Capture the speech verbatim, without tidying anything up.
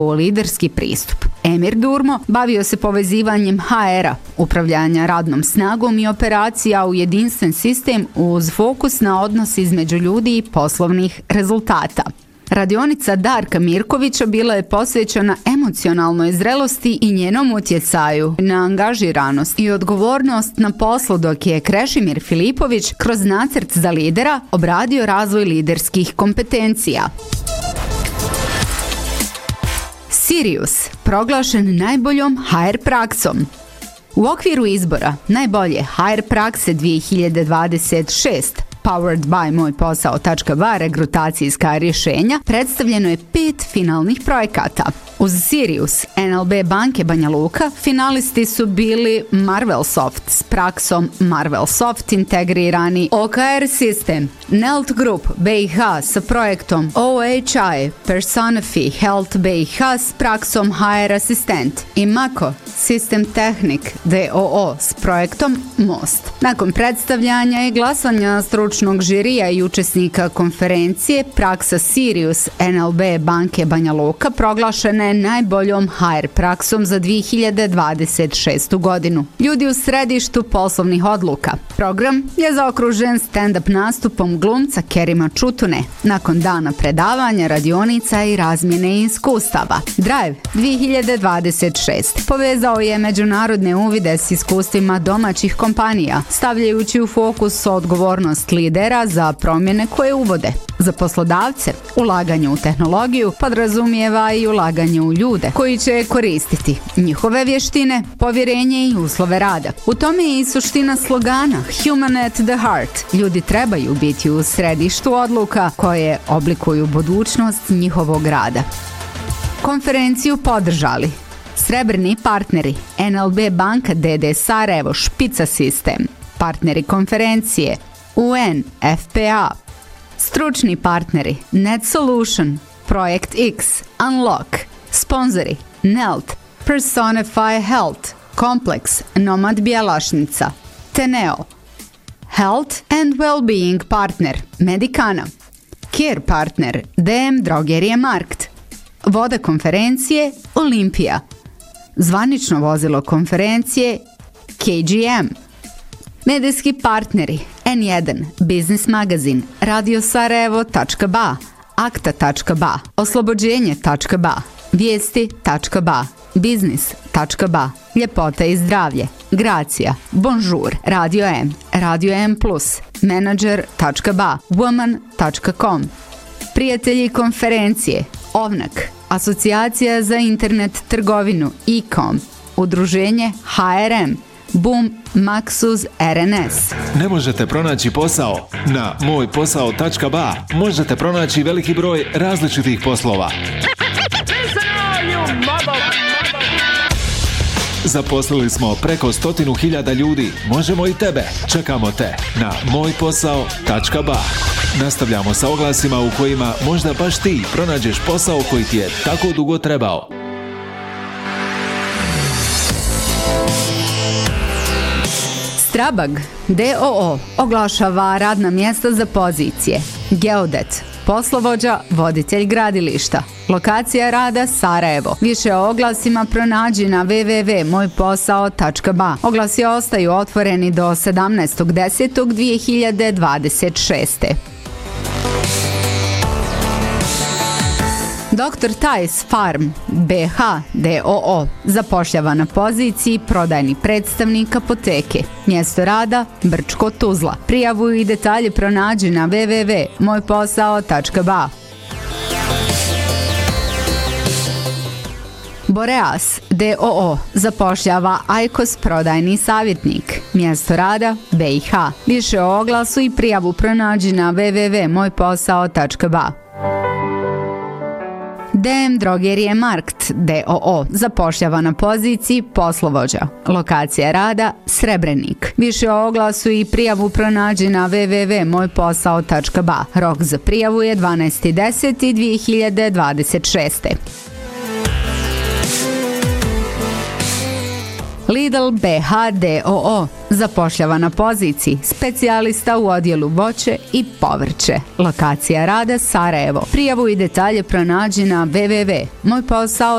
liderski pristup. Emir Durmo bavio se povezivanjem ha era, upravljanja radnom snagom i operacija u jedinstven sistem uz fokus na odnos između ljudi i poslovnih rezultata. Radionica Darka Mirkovića bila je posvećena emocionalnoj zrelosti i njenom utjecaju na angažiranost i odgovornost na poslu, dok je Krešimir Filipović kroz nacrt za lidera obradio razvoj liderskih kompetencija. Sirius, proglašen najboljom ha er praksom. U okviru izbora najbolje ha er prakse dvije hiljade dvadeset šeste Powered by moj posao tačka ba regrutacijska rješenja, predstavljeno je pet finalnih projekata. Uz Sirius en el be banke Banja Luka finalisti su bili Marvelsoft s praksom Marvelsoft integrirani o ka er sistem, Nelt Group be i ha sa projektom o ha i Personafi Health be i ha s praksom ha er asistent i Mako Sistem Tehnik de o o s projektom Most. Nakon predstavljanja i glasanja stručnog žirija i učesnika konferencije, praksa Sirius en el be banke Banja Luka proglašena je najboljom ha er praksom za dvije hiljade dvadeset šestu godinu. Ljudi u središtu poslovnih odluka. Program je zaokružen stand-up nastupom glumca Kerima Čutune. Nakon dana predavanja, radionica i razmjene iskustava. Drive dvije hiljade dvadeset šeste povezao je međunarodne uvide s iskustvima domaćih kompanija, stavljajući u fokus odgovornost lidera za promjene koje uvode. Za poslodavce, ulaganje u tehnologiju podrazumijeva i ulaganje u ljude koji će koristiti njihove vještine, povjerenje i uslove rada. U tome je i suština slogana Human at the Heart. Ljudi trebaju biti u središtu odluka koje oblikuju budućnost njihovog rada. Konferenciju podržali srebrni partneri en el be banka de de Sarajevo Špica sistem, partneri konferencije u en ef pe a, stručni partneri Net Solution, Projekt X, Unlock, sponzori Nelt, Personify Health, Kompleks, Nomad Bjelašnica, Teneo, Health and Wellbeing Partner, Medicana, Care Partner, de em Drogerije Markt, voda konferencije Olimpija, zvanično vozilo konferencije ke ge em, medijski partneri en jedan, Biznis magazin, radio sarajevo tačka ba, akta tačka ba, oslobođenje tačka ba, vijesti tačka ba, biznis tačka ba, ljepota i zdravlje, Gracija, Bonjour, Radio M, Radio M plus, menadžer tačka ba, woman tačka com, prijatelji konferencije, Ovnak, Asocijacija za internet trgovinu e-com, udruženje ha er em, Boom, Maxus er en es. Ne možete pronaći posao? Na moj posao tačka ba možete pronaći veliki broj različitih poslova. Zaposlili smo preko stotinu hiljada ljudi. Možemo i tebe. Čekamo te na moj posao tačka ba. Nastavljamo sa oglasima u kojima možda baš ti pronađeš posao koji ti je tako dugo trebao. Strabag de o o oglašava radna mjesta za pozicije geodet, poslovođa, voditelj gradilišta, lokacija rada Sarajevo. Više o oglasima pronađi na w w w tačka moj posao tačka ba. Oglasi ostaju otvoreni do sedamnaestog desetog dvije hiljade dvadeset šeste. doktor Tajs Farm be ha de o o zapošljava na poziciji prodajni predstavnik apoteke. Mjesto rada Brčko Tuzla. Prijavu i detalje pronađi na w w w tačka moj posao tačka ba. Boreas de o o zapošljava Ajkos prodajni savjetnik. Mjesto rada be i ha. Više o oglasu i prijavu pronađi na w w w tačka moj posao tačka ba. de em Drogerije Markt de o o zapošljava na poziciji poslovođa. Lokacija rada Srebrenik. Više o oglasu i prijavu pronađi na w w w tačka moj posao tačka ba. Rok za prijavu je dvanaesti deseti dvije hiljade dvadeset šeste. Lidl be ha de o o zapošljava na poziciji specijalista u odjelu voće i povrće. Lokacija rada Sarajevo. Prijavu i detalje pronađi na w w w tačka moj posao